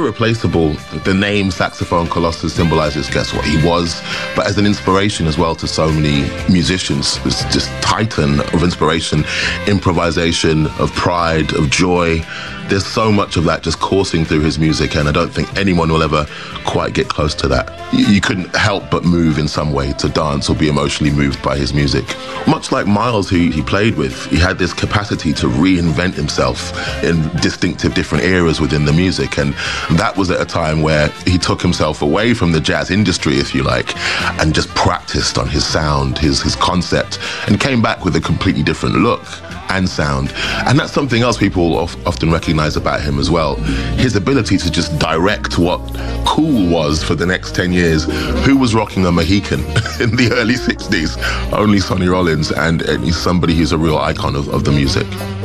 irreplaceable. The name Saxophone Colossus symbolizes, guess what, he was, but as an inspiration as well to so many musicians. This just titan of inspiration, improvisation, of pride, of joy. There's so much of that just coursing through his music, and I don't think anyone will ever quite get close to that. You couldn't help but move in some way, to dance or be emotionally moved by his music. Much like Miles, who he played with, he had this capacity to reinvent himself in distinctive different eras within the music, and that was at a time where he took himself away from the jazz industry, if you like, and just practiced on his sound, his concept, and came back with a completely different look and sound. And that's something else people often recognize about him as well. His ability to just direct what cool was for the next 10 years. Who was rocking a Mohican in the early 60s? Only Sonny Rollins, and he's somebody who's a real icon of the music.